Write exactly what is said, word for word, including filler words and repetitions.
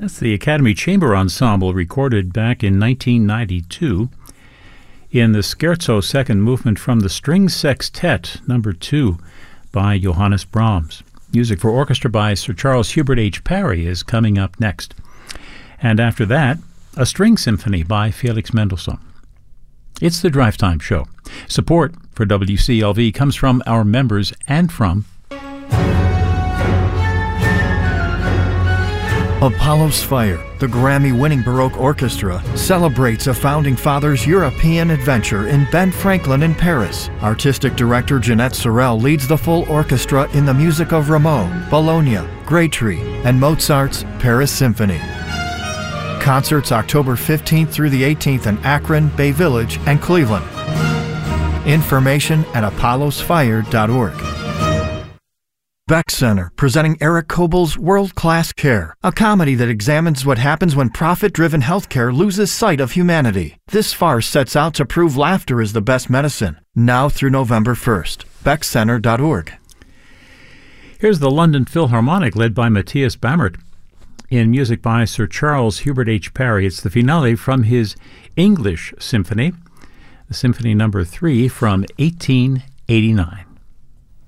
That's the Academy Chamber Ensemble, recorded back in nineteen ninety-two in the Scherzo second movement from the String Sextet number two by Johannes Brahms. Music for orchestra by Sir Charles Hubert H. Parry is coming up next. And after that, a string symphony by Felix Mendelssohn. It's the Drive Time Show. Support for W C L V comes from our members and from Apollo's Fire, the Grammy-winning Baroque Orchestra, celebrates a founding father's European adventure in Ben Franklin in Paris. Artistic director Jeanette Sorel leads the full orchestra in the music of Rameau, Bologna, Grétry, and Mozart's Paris Symphony. Concerts October fifteenth through the eighteenth in Akron, Bay Village, and Cleveland. Information at apollos fire dot org. Beck Center, presenting Eric Kobel's World Class Care, a comedy that examines what happens when profit-driven healthcare loses sight of humanity. This farce sets out to prove laughter is the best medicine, now through November first. beck center dot org. Here's the London Philharmonic, led by Matthias Bammert, in music by Sir Charles Hubert H. Parry. It's the finale from his English Symphony, the Symphony number three from eighteen eighty-nine.